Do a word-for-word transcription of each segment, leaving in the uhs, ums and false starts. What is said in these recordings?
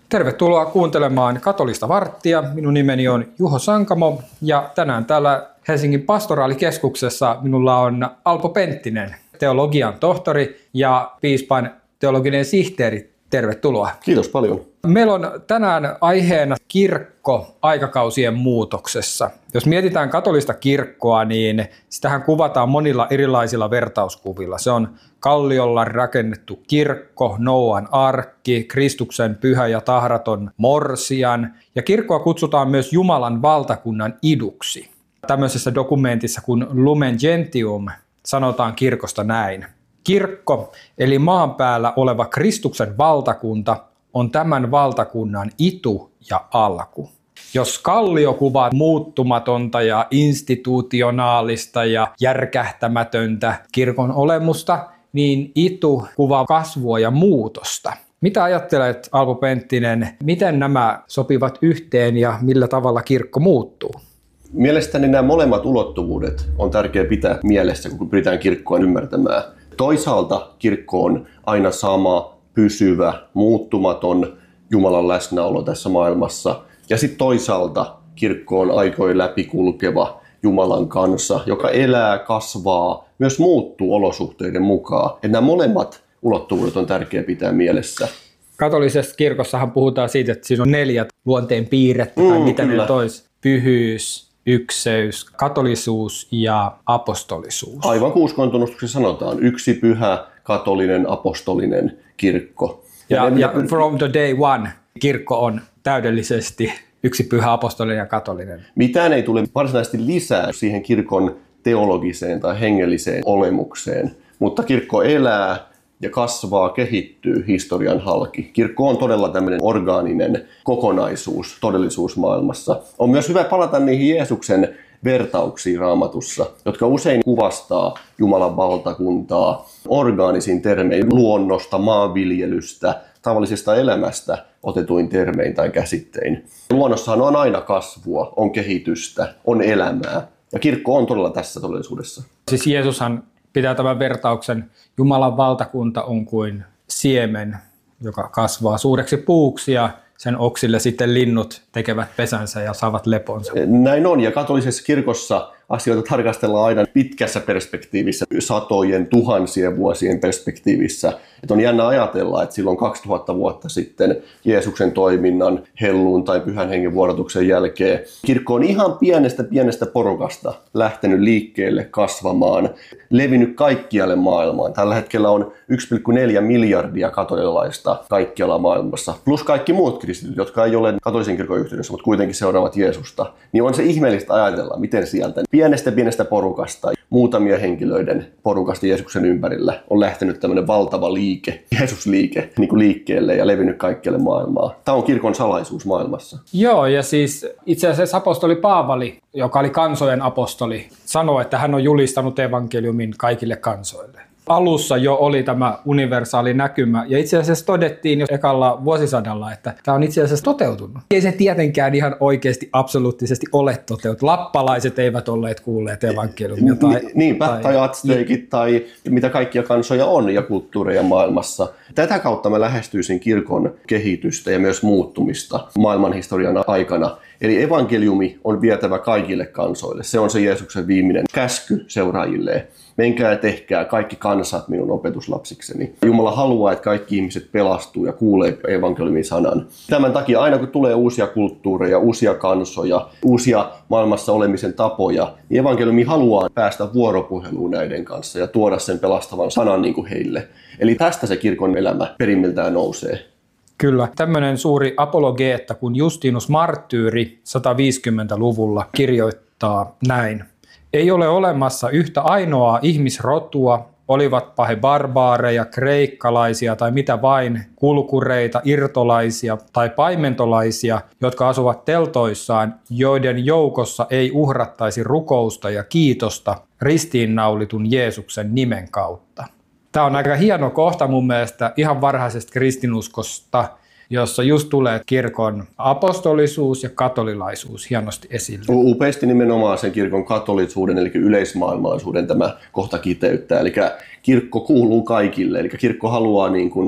Tervetuloa kuuntelemaan Katolista varttia. Minun nimeni on Juho Sankamo ja tänään täällä Helsingin pastoraalikeskuksessa minulla on Alpo Penttinen, teologian tohtori ja piispan teologinen sihteeri. Tervetuloa. Kiitos paljon. Meillä on tänään aiheena kirkko aikakausien muutoksessa. Jos mietitään katolista kirkkoa, niin sitähän kuvataan monilla erilaisilla vertauskuvilla. Se on kalliolla rakennettu kirkko, Nooan arkki, Kristuksen pyhä ja tahraton morsian. Ja kirkkoa kutsutaan myös Jumalan valtakunnan iduksi. Tämmöisessä dokumentissa kuin Lumen Gentium sanotaan kirkosta näin. Kirkko, eli maan päällä oleva Kristuksen valtakunta, on tämän valtakunnan itu ja alku. Jos kallio kuvaa muuttumatonta ja institutionaalista ja järkähtämätöntä kirkon olemusta, niin itu kuvaa kasvua ja muutosta. Mitä ajattelet, Alpo Penttinen, miten nämä sopivat yhteen ja millä tavalla kirkko muuttuu? Mielestäni nämä molemmat ulottuvuudet on tärkeää pitää mielessä, kun pyritään kirkkoa ymmärtämään. Toisaalta kirkko on aina sama, pysyvä, muuttumaton Jumalan läsnäolo tässä maailmassa. Ja sitten toisaalta kirkko on aikojen läpikulkeva Jumalan kanssa, joka elää, kasvaa, myös muuttuu olosuhteiden mukaan. Että nämä molemmat ulottuvuudet on tärkeää pitää mielessä. Katolisessa kirkossahan puhutaan siitä, että siinä on neljä luonteen piirrettä, tai mm, mitä ne tois. Pyhyys, ykseys, katolisuus ja apostolisuus. Aivan kuin uskontunnustuksessa sanotaan, yksi pyhä, katolinen, apostolinen kirkko. Ja, ja, ja from the day one kirkko on täydellisesti yksi pyhä, apostolinen ja katolinen. Mitään ei tule varsinaisesti lisää siihen kirkon teologiseen tai hengelliseen olemukseen, mutta kirkko elää ja kasvaa, kehittyy historian halki. Kirkko on todella tämmöinen orgaaninen kokonaisuus todellisuus maailmassa. On myös hyvä palata niihin Jeesuksen vertauksiin Raamatussa, jotka usein kuvastaa Jumalan valtakuntaa orgaanisin termein, luonnosta, maanviljelystä, tavallisesta elämästä otetuin termein tai käsittein. Luonnossahan on aina kasvua, on kehitystä, on elämää ja kirkko on todella tässä todellisuudessa. Siis Jeesushan pitää tämän vertauksen, Jumalan valtakunta on kuin siemen, joka kasvaa suureksi puuksi ja sen oksille sitten linnut tekevät pesänsä ja saavat leponsa. Näin on, ja katolisessa kirkossa asioita tarkastellaan aina pitkässä perspektiivissä, satojen, tuhansien vuosien perspektiivissä. Että on jännä ajatella, että silloin kaksituhatta vuotta sitten Jeesuksen toiminnan, helluun tai pyhän hengen vuodatuksen jälkeen kirkko on ihan pienestä pienestä porukasta lähtenyt liikkeelle kasvamaan, levinnyt kaikkialle maailmaan. Tällä hetkellä on yksi pilkku neljä miljardia katolilaista kaikkialla maailmassa, plus kaikki muut kristityt, jotka ei ole katolisen kirkon yhteydessä, mutta kuitenkin seuraavat Jeesusta. Niin on se ihmeellistä ajatella, miten sieltä pienestä pienestä porukasta, muutamia henkilöiden porukasta Jeesuksen ympärillä on lähtenyt tämmöinen valtava liike, Jeesusliike niin kuin liikkeelle ja levinnyt kaikkialle maailmaan. Tämä on kirkon salaisuus maailmassa. Joo, ja siis itse asiassa apostoli Paavali, joka oli kansojen apostoli, sanoi, että hän on julistanut evankeliumin kaikille kansoille. Alussa jo oli tämä universaali näkymä ja itse asiassa todettiin jo ekalla vuosisadalla, että tämä on itse asiassa toteutunut. Ei se tietenkään ihan oikeasti absoluuttisesti ole toteutunut. Lappalaiset eivät olleet kuulleet evankeliumia. Tai, Niinpä, tai, tai atsteikit tai mitä kaikkia kansoja on ja kulttuureja maailmassa. Tätä kautta mä lähestyisin kirkon kehitystä ja myös muuttumista maailmanhistorian aikana. Eli evankeliumi on vietävä kaikille kansoille. Se on se Jeesuksen viimeinen käsky seuraajilleen. Menkää ja tehkää kaikki kansat minun opetuslapsikseni. Jumala haluaa, että kaikki ihmiset pelastuu ja kuulee evankeliumin sanan. Tämän takia aina kun tulee uusia kulttuureja, uusia kansoja, uusia maailmassa olemisen tapoja, niin evankeliumi haluaa päästä vuoropuheluun näiden kanssa ja tuoda sen pelastavan sanan niin kuin heille. Eli tästä se kirkon elämä perimmiltään nousee. Kyllä. Tämmöinen suuri apologeetta kuin Justinus Marttyyri sataviisikymmentäluvulla kirjoittaa näin. Ei ole olemassa yhtä ainoaa ihmisrotua, olivatpa he barbaareja, kreikkalaisia tai mitä vain, kulkureita, irtolaisia tai paimentolaisia, jotka asuvat teltoissaan, joiden joukossa ei uhrattaisi rukousta ja kiitosta ristiinnaulitun Jeesuksen nimen kautta. Tämä on aika hieno kohta mun mielestä ihan varhaisesta kristinuskosta, jossa just tulee kirkon apostolisuus ja katolilaisuus hienosti esille. Upeasti nimenomaan sen kirkon katolisuuden eli yleismaailmallisuuden tämä kohta kiteyttää. Eli kirkko kuuluu kaikille, eli kirkko haluaa niin kuin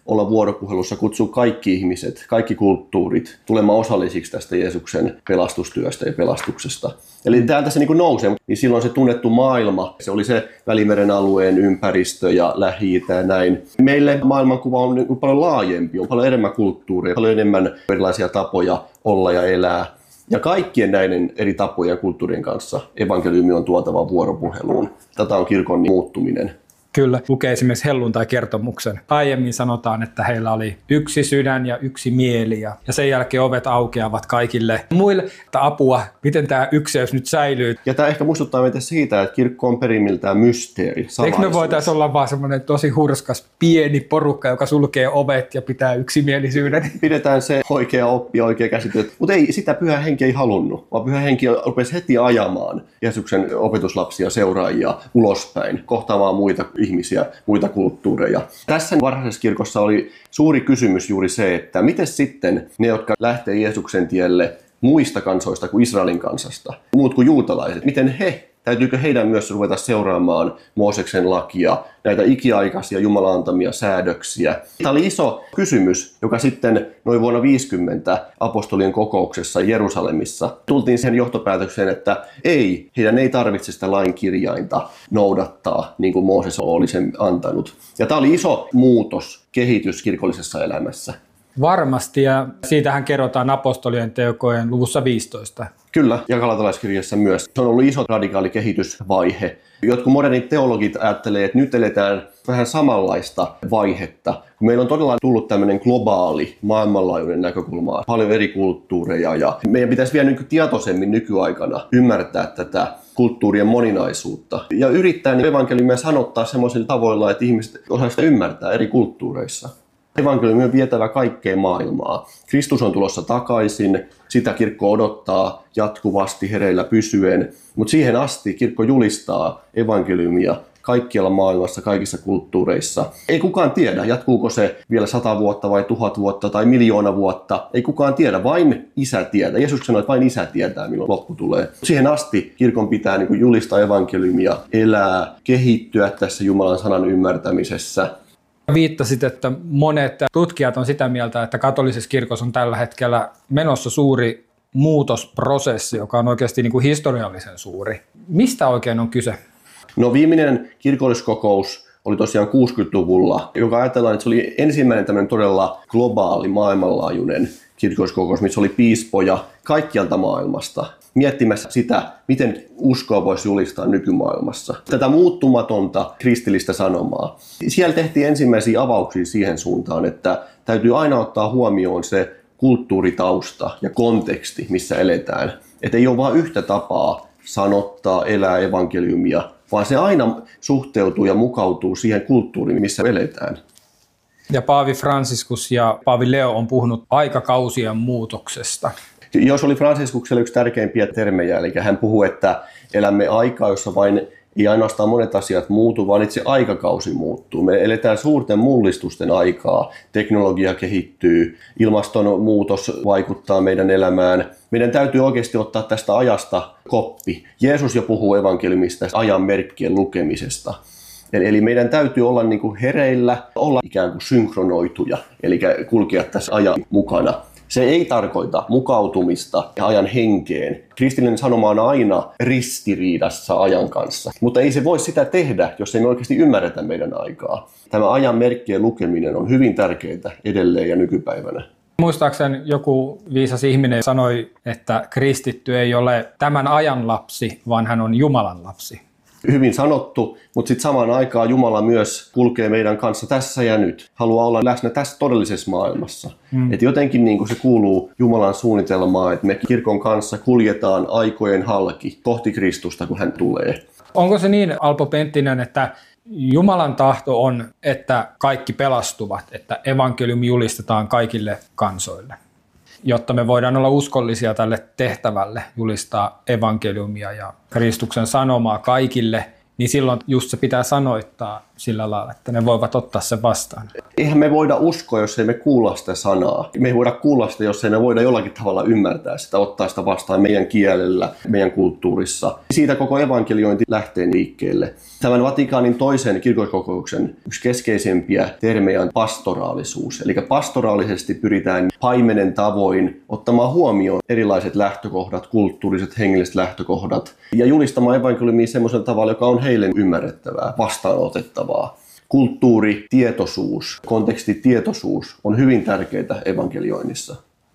olla vuoropuhelussa, kutsua kaikki ihmiset, kaikki kulttuurit tulemaan osallisiksi tästä Jeesuksen pelastustyöstä ja pelastuksesta. Eli täältä se niin kuin nousee, niin silloin se tunnettu maailma, se oli se Välimeren alueen ympäristö ja Lähi-itä ja näin. Meille maailmankuva on niin paljon laajempi, on paljon enemmän kulttuuria, paljon enemmän erilaisia tapoja olla ja elää. Ja kaikkien näiden eri tapojen ja kulttuurien kanssa evankeliumi on tuotava vuoropuheluun. Tätä on kirkon muuttuminen. Kyllä, lukee esimerkiksi helluntai-kertomuksen. Aiemmin sanotaan, että heillä oli yksi sydän ja yksi mieli ja, ja sen jälkeen ovet aukeavat kaikille muille, että apua, miten tämä ykseys nyt säilyy. Ja tämä ehkä muistuttaa meitä siitä, että kirkko on perimmiltään mysteeri. Eikö me voitaisiin olla vaan semmoinen tosi hurskas pieni porukka, joka sulkee ovet ja pitää yksimielisyyden? Pidetään se oikea oppi ja oikea käsite, mutta ei sitä Pyhä Henki ei halunnut, vaan Pyhä Henki rupesi heti ajamaan Jeesuksen opetuslapsia seuraajia ulospäin, kohtaamaan muita ihmisiä, muita kulttuureja. Tässä varhaisessa kirkossa oli suuri kysymys juuri se, että miten sitten ne, jotka lähtee Jeesuksen tielle muista kansoista kuin Israelin kansasta, muut kuin juutalaiset, miten he, täytyykö heidän myös ruveta seuraamaan Mooseksen lakia, näitä ikiaikaisia Jumalan antamia säädöksiä. Tämä oli iso kysymys, joka sitten noin vuonna viisikymmentä apostolien kokouksessa Jerusalemissa tultiin sen johtopäätökseen, että ei, heidän ei tarvitse sitä lain kirjainta noudattaa, niin kuin Mooses oli sen antanut. Ja tämä oli iso muutos, kehitys kirkollisessa elämässä. Varmasti, ja siitähän kerrotaan apostolien teokojen luvussa viisitoista. Kyllä, ja galatalaiskirjassa myös. Se on ollut iso radikaali kehitysvaihe. Jotkut modernit teologit ajattelee, että nyt eletään vähän samanlaista vaihetta. Meillä on todella tullut tämmöinen globaali, maailmanlaajuinen näkökulma, paljon eri kulttuureja, ja meidän pitäisi vielä niin tietoisemmin nykyaikana ymmärtää tätä kulttuurien moninaisuutta ja yrittää evankeliumia sanottaa semmoisilla tavoilla, että ihmiset osaisivat sitä ymmärtää eri kulttuureissa. Evankeliumi on vietävä kaikkeen maailmaa. Kristus on tulossa takaisin, sitä kirkko odottaa jatkuvasti hereillä pysyen, mutta siihen asti kirkko julistaa evankeliumia kaikkialla maailmassa, kaikissa kulttuureissa. Ei kukaan tiedä, jatkuuko se vielä sata vuotta vai tuhat vuotta tai miljoona vuotta. Ei kukaan tiedä, vain Isä tietää. Jeesus sanoi, että vain Isä tietää, milloin loppu tulee. Siihen asti kirkon pitää niin kuin julistaa evankeliumia, elää, kehittyä tässä Jumalan sanan ymmärtämisessä. Viittasit, että monet tutkijat on sitä mieltä, että katolisessa kirkossa on tällä hetkellä menossa suuri muutosprosessi, joka on oikeasti niin kuin historiallisen suuri. Mistä oikein on kyse? No viimeinen kirkolliskokous oli tosiaan kuusikymmentäluvulla, joka ajatellaan, että se oli ensimmäinen tämmöinen todella globaali, maailmanlaajuinen kirkolliskokous, missä oli piispoja kaikkialta maailmasta miettimässä sitä, miten uskoa voisi julistaa nykymaailmassa. Tätä muuttumatonta kristillistä sanomaa. Siellä tehtiin ensimmäisiä avauksia siihen suuntaan, että täytyy aina ottaa huomioon se kulttuuritausta ja konteksti, missä eletään. Että ei ole vain yhtä tapaa sanottaa, elää evankeliumia, vaan se aina suhteutuu ja mukautuu siihen kulttuuriin, missä eletään. Ja Paavi Franciscus ja Paavi Leo on puhunut aikakausien muutoksesta. Jos oli Franciscuksella yksi tärkeimpiä termejä, eli hän puhuu, että elämme aikaa, jossa vain ei ainoastaan monet asiat muutu, vaan itse aikakausi muuttuu. Me eletään suurten mullistusten aikaa, teknologia kehittyy, ilmastonmuutos vaikuttaa meidän elämään. Meidän täytyy oikeasti ottaa tästä ajasta koppi. Jeesus jo puhuu evankeliumista ajan merkkien lukemisesta. Eli meidän täytyy olla niin kuin hereillä, olla ikään kuin synkronoituja, eli kulkea tässä ajan mukana. Se ei tarkoita mukautumista ja ajan henkeen. Kristillinen sanoma on aina ristiriidassa ajan kanssa, mutta ei se voi sitä tehdä, jos ei me oikeasti ymmärretä meidän aikaa. Tämä ajan merkkien lukeminen on hyvin tärkeää edelleen ja nykypäivänä. Muistaakseni joku viisas ihminen sanoi, että kristitty ei ole tämän ajan lapsi, vaan hän on Jumalan lapsi. Hyvin sanottu, mutta sitten samaan aikaan Jumala myös kulkee meidän kanssa tässä ja nyt. Haluaa olla läsnä tässä todellisessa maailmassa. Mm. Et jotenkin niin se kuuluu Jumalan suunnitelmaan, että me kirkon kanssa kuljetaan aikojen halki kohti Kristusta, kun hän tulee. Onko se niin, Alpo Penttinen, että Jumalan tahto on, että kaikki pelastuvat, että evankeliumi julistetaan kaikille kansoille, jotta me voidaan olla uskollisia tälle tehtävälle, julistaa evankeliumia ja Kristuksen sanomaa kaikille, niin silloin just se pitää sanoittaa sillä lailla, että ne voivat ottaa sen vastaan. Eihän me voida uskoa, jos ei me kuulla sitä sanaa. Me ei voida kuulla sitä, jos ei me voida jollakin tavalla ymmärtää sitä, ottaa sitä vastaan meidän kielellä, meidän kulttuurissa. Siitä koko evankeliointi lähtee liikkeelle. Tämän Vatikaanin toisen kirkolliskokouksen yksi keskeisimpiä termejä on pastoraalisuus. Eli pastoraalisesti pyritään paimenen tavoin ottamaan huomioon erilaiset lähtökohdat, kulttuuriset, hengelliset lähtökohdat ja julistamaan evankeliumia semmoisella tavalla, joka on heille ymmärrettävää, vastaanotettavaa. Kulttuuri, tietoisuus, kontekstitietoisuus on hyvin tärkeää evankelioinnissa.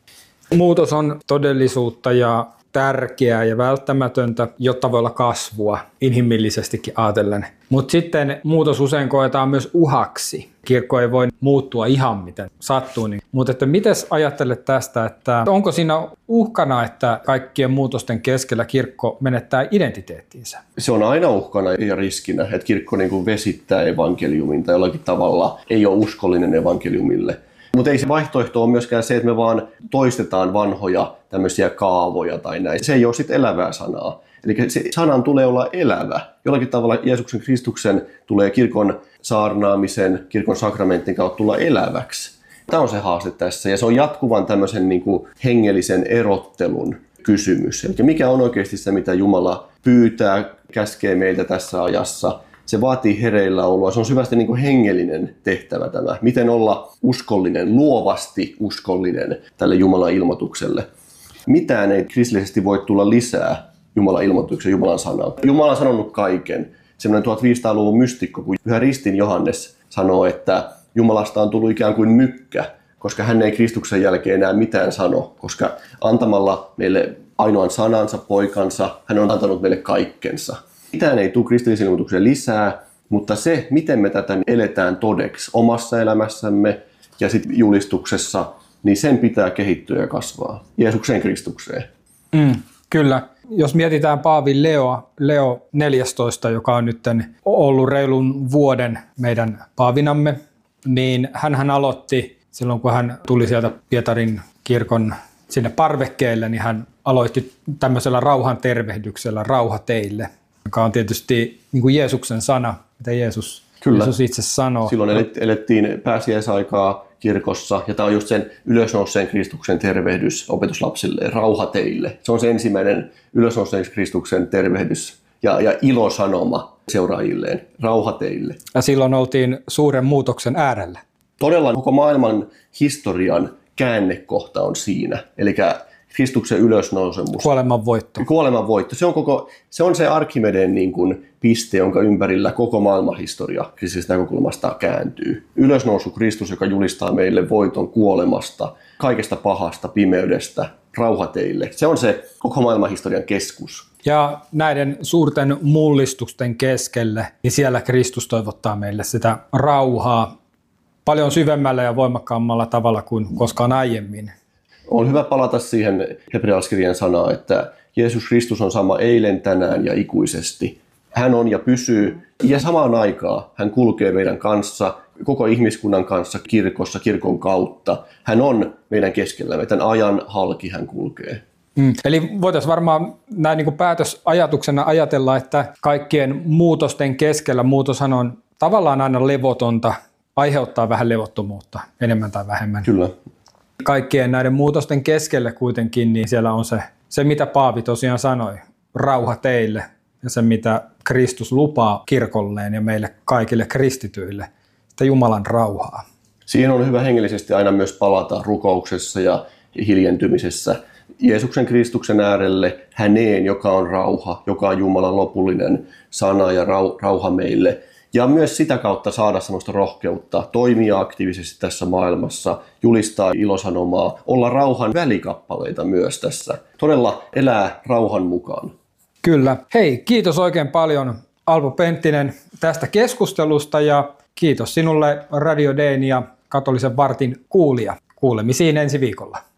Muutos on todellisuutta ja tärkeää ja välttämätöntä, jotta voi olla kasvua inhimillisestikin ajatellen. Mutta sitten muutos usein koetaan myös uhaksi. Kirkko ei voi muuttua ihan miten sattuu. Niin. Mutta että mites ajattelet tästä, että onko siinä uhkana, että kaikkien muutosten keskellä kirkko menettää identiteettinsä? Se on aina uhkana ja riskinä, että kirkko niin kuin vesittää evankeliumin tai jollakin tavalla ei ole uskollinen evankeliumille. Mutta ei se vaihtoehto ole myöskään se, että me vaan toistetaan vanhoja tämmöisiä kaavoja tai näin. Se ei ole sitten elävää sanaa. Eli se sanan tulee olla elävä. Jollakin tavalla Jeesuksen Kristuksen tulee kirkon saarnaamisen, kirkon sakramentin kautta tulla eläväksi. Tämä on se haaste tässä ja se on jatkuvan tämmöisen niin kuin hengellisen erottelun kysymys. Eli mikä on oikeasti se, mitä Jumala pyytää, käskee meiltä tässä ajassa. Se vaatii hereilläoloa. Se on syvästi niin kuin hengellinen tehtävä tämä. Miten olla uskollinen, luovasti uskollinen tälle Jumalan ilmoitukselle. Mitään ei kristillisesti voi tulla lisää Jumalan ilmoituksen, Jumalan sanalta. Jumala on sanonut kaiken. Sellainen tuhatviisisataaluvun mystikko, kun Pyhä Ristin Johannes sanoo, että Jumalasta on tullut ikään kuin mykkä, koska hän ei Kristuksen jälkeen enää mitään sano, koska antamalla meille ainoan sanansa, poikansa, hän on antanut meille kaikkensa. Mitään ei tule kristillisen ilmoituksen lisää, mutta se, miten me tätä eletään todeksi omassa elämässämme ja sitten julistuksessa, niin sen pitää kehittyä ja kasvaa Jeesuksen Kristukseen. Mm, kyllä. Jos mietitään Paavi Leo, Leo neljästoista, joka on nyt ollut reilun vuoden meidän paavinamme, niin hän aloitti silloin, kun hän tuli sieltä Pietarin kirkon sinne parvekkeelle, niin hän aloitti tämmöisellä rauhan tervehdyksellä, rauha teille, joka on tietysti niin kuin Jeesuksen sana, mitä Jeesus, Jeesus itse sanoo. Silloin elettiin pääsiäisaikaa kirkossa, ja tämä on just sen ylösnouseen Kristuksen tervehdys opetuslapsille, rauha teille. Se on se ensimmäinen ylösnouseen Kristuksen tervehdys ja, ja ilosanoma seuraajilleen, rauha teille. Ja silloin oltiin suuren muutoksen äärellä. Todella koko maailman historian käännekohta on siinä, eli Kristuksen ylösnousemus. Kuoleman voitto. Kuoleman voitto. Se on, koko, se, on se Arkimedeen niin kuin piste, jonka ympärillä koko maailman historia kristillisestä näkökulmasta kääntyy. Ylösnousu Kristus, joka julistaa meille voiton kuolemasta, kaikesta pahasta, pimeydestä, rauha teille. Se on se koko maailman historian keskus. Ja näiden suurten mullistusten keskelle, niin siellä Kristus toivottaa meille sitä rauhaa paljon syvemmällä ja voimakkaammalla tavalla kuin koskaan aiemmin. On hyvä palata siihen hebrealaiskirjan sanaan, että Jeesus Kristus on sama eilen, tänään ja ikuisesti. Hän on ja pysyy, ja samaan aikaan hän kulkee meidän kanssa, koko ihmiskunnan kanssa kirkossa, kirkon kautta. Hän on meidän keskellämme, tämän ajan halki hän kulkee. Mm. Eli voitaisiin varmaan näin niin kuin päätösajatuksena ajatella, että kaikkien muutosten keskellä, muutoshan on tavallaan aina levotonta, aiheuttaa vähän levottomuutta, enemmän tai vähemmän. Kyllä. Kaikkien näiden muutosten keskelle kuitenkin, niin siellä on se, se, mitä Paavi tosiaan sanoi, rauha teille, ja se, mitä Kristus lupaa kirkolleen ja meille kaikille kristityille, että Jumalan rauhaa. Siihen on hyvä hengellisesti aina myös palata rukouksessa ja hiljentymisessä Jeesuksen Kristuksen äärelle, häneen, joka on rauha, joka on Jumalan lopullinen sana ja rauha meille. Ja myös sitä kautta saada sellaista rohkeutta, toimia aktiivisesti tässä maailmassa, julistaa ilosanomaa, olla rauhan välikappaleita myös tässä. Todella elää rauhan mukaan. Kyllä. Hei, kiitos oikein paljon Alpo Penttinen tästä keskustelusta ja kiitos sinulle Radio D:n ja Katolisen vartin kuulija. Kuulemisiin ensi viikolla.